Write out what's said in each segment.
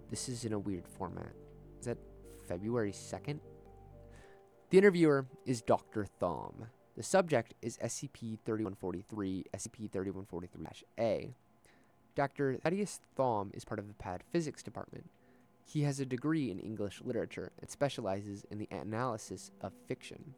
This is in a weird format. Is that February 2nd? The interviewer is Dr. Thom. The subject is SCP-3143, SCP-3143-A. Dr. Thaddeus Thom is part of the PAD Physics Department. He has a degree in English literature and specializes in the analysis of fiction.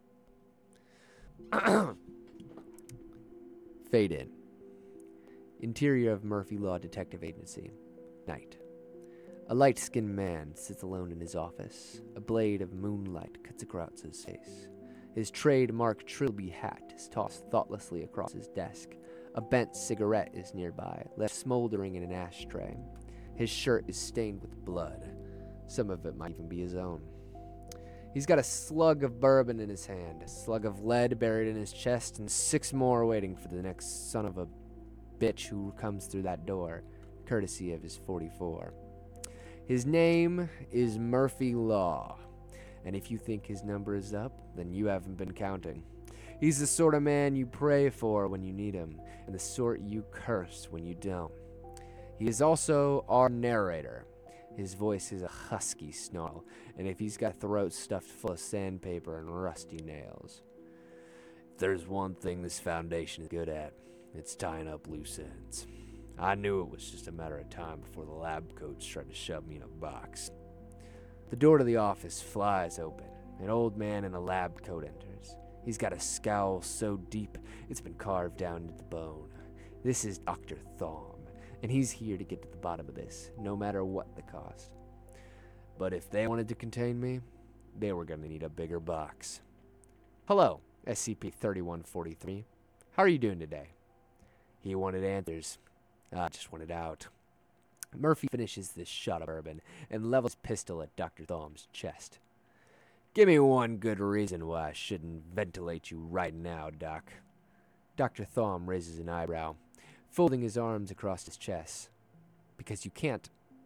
Fade in. Interior of Murphy Law Detective Agency. Night. A light-skinned man sits alone in his office. A blade of moonlight cuts across his face. His trademark Trilby hat is tossed thoughtlessly across his desk. A bent cigarette is nearby, left smoldering in an ashtray. His shirt is stained with blood. Some of it might even be his own. He's got a slug of bourbon in his hand, a slug of lead buried in his chest, and 6 more waiting for the next son of a bitch who comes through that door, courtesy of his 44. His name is Murphy Law, and if you think his number is up, then you haven't been counting. He's the sort of man you pray for when you need him, and the sort you curse when you don't. He is also our narrator. His voice is a husky snarl, and if he's got throat stuffed full of sandpaper and rusty nails. If there's one thing this Foundation is good at, it's tying up loose ends. I knew it was just a matter of time before the lab coats tried to shove me in a box. The door to the office flies open. An old man in a lab coat enters. He's got a scowl so deep it's been carved down into the bone. This is Dr. Thom, and he's here to get to the bottom of this, no matter what the cost. But if they wanted to contain me, they were going to need a bigger box. Hello, SCP-3143. How are you doing today? He wanted answers. I just wanted out. Murphy finishes this shot of bourbon and levels pistol at Dr. Thom's chest. Give me one good reason why I shouldn't ventilate you right now, Doc. Dr. Thom raises an eyebrow, folding his arms across his chest. Because you can't.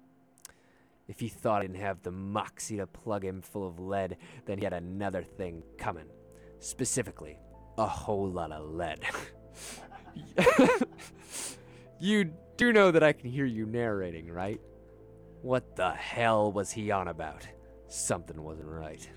If he thought I didn't have the moxie to plug him full of lead, then he had another thing coming. Specifically, a whole lot of lead. You do know that I can hear you narrating, right? What the hell was he on about? Something wasn't right.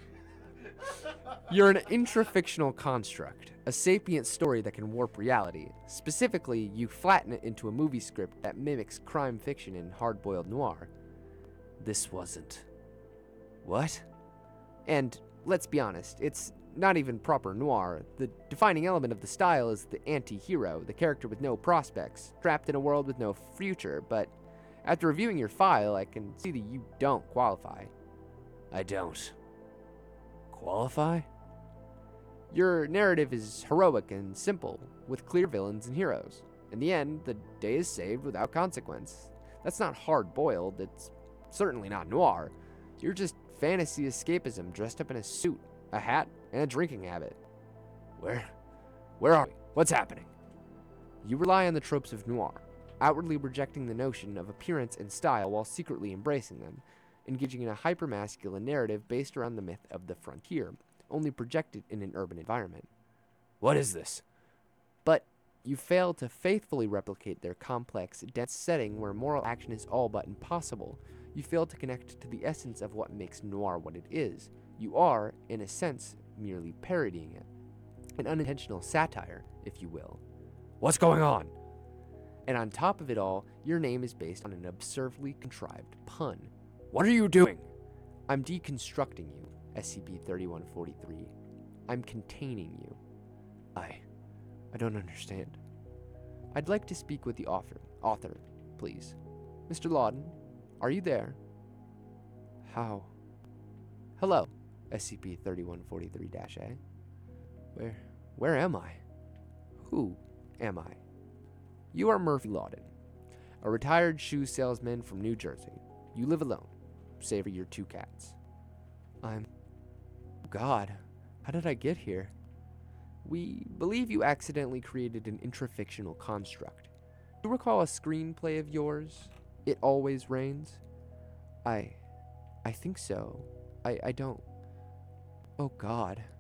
You're an intrafictional construct, a sapient story that can warp reality. Specifically, you flatten it into a movie script that mimics crime fiction and hard-boiled noir. This wasn't. What? And let's be honest, it's not even proper noir. The defining element of the style is the anti-hero, the character with no prospects, trapped in a world with no future, but after reviewing your file, I can see that you don't qualify. I don't. Qualify? Your narrative is heroic and simple, with clear villains and heroes. In the end, the day is saved without consequence. That's not hard-boiled, it's certainly not noir. You're just fantasy escapism dressed up in a suit, a hat, and a drinking habit. Where are we? What's happening? You rely on the tropes of noir, outwardly rejecting the notion of appearance and style while secretly embracing them, engaging in a hypermasculine narrative based around the myth of the frontier, only projected in an urban environment. What is this? But you fail to faithfully replicate their complex, dense setting where moral action is all but impossible. You fail to connect to the essence of what makes noir what it is. You are, in a sense, merely parodying it. An unintentional satire, if you will. What's going on? And on top of it all, your name is based on an absurdly contrived pun. What are you doing? I'm deconstructing you, SCP-3143. I'm containing you. I don't understand. I'd like to speak with the author, please. Mr. Lawton, are you there? How? Hello, SCP-3143-A. Where am I? Who am I? You are Murphy Lawton, a retired shoe salesman from New Jersey. You live alone, save for your 2 cats. God, how did I get here? We believe you accidentally created an intrafictional construct. Do you recall a screenplay of yours? It Always Rains? I think so. I don't. Oh God.